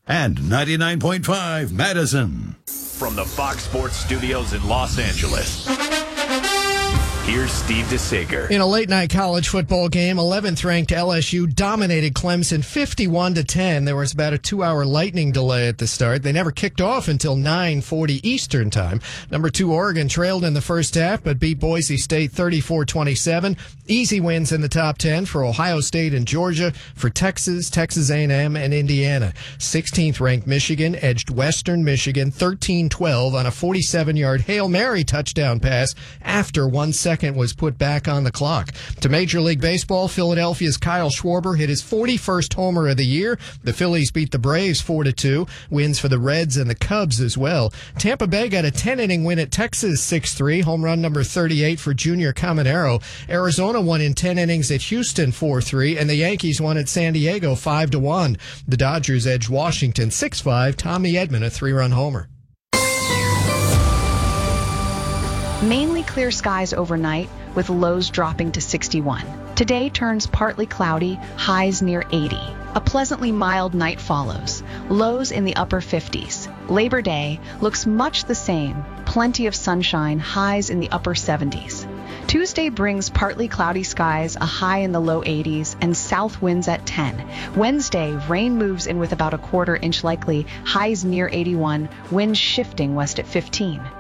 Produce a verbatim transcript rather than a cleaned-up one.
and ninety-nine point five Madison. From the Fox Sports Studios in Los Angeles, here's Steve DeSager. In a late-night college football game, eleventh-ranked L S U dominated Clemson fifty-one to ten. There was about a two-hour lightning delay at the start. They never kicked off until nine forty Eastern Time. Number two Oregon trailed in the first half, but beat Boise State thirty-four twenty-seven. Easy wins in the top ten for Ohio State and Georgia, for Texas, Texas A and M, and Indiana. sixteenth-ranked Michigan edged Western Michigan thirteen twelve on a forty-seven-yard Hail Mary touchdown pass after one second was put back on the clock. To Major League Baseball, Philadelphia's Kyle Schwarber hit his forty-first homer of the year. The Phillies beat the Braves four to two. Wins for the Reds and the Cubs as well. Tampa Bay got a ten-inning win at Texas six three. Home run number thirty-eight for Junior Caminero. Arizona won in ten innings at Houston four three, and the Yankees won at San Diego five to one. The Dodgers edged Washington six five. Tommy Edman a three-run homer. Mainly clear skies overnight, with lows dropping to sixty-one. Today turns partly cloudy, highs near eighty. A pleasantly mild night follows, lows in the upper fifties. Labor Day looks much the same, plenty of sunshine, highs in the upper seventies. Tuesday brings partly cloudy skies, a high in the low eighties, and south winds at ten. Wednesday, rain moves in with about a quarter inch likely, highs near eighty-one, winds shifting west at fifteen.